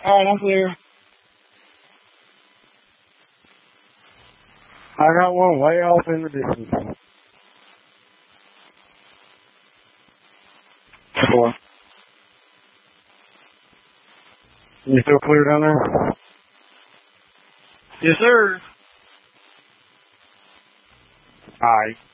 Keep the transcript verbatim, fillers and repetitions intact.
Alright, I'm clear. I got one way off in the distance. Four. You still clear down there? Yes, sir. Alright.